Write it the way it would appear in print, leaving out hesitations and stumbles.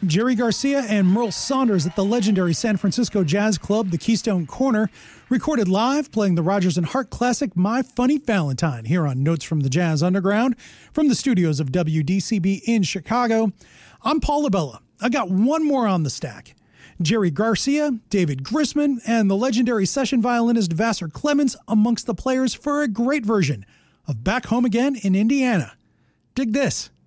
Jerry Garcia and Merle Saunders at the legendary San Francisco Jazz Club, the Keystone Corner, recorded live playing the Rodgers and Hart classic My Funny Valentine here on Notes from the Jazz Underground from the studios of WDCB in Chicago. I'm Paul Labella. I got one more on the stack. Jerry Garcia, David Grisman, and the legendary session violinist Vassar Clements amongst the players for a great version of Back Home Again in Indiana. Dig this.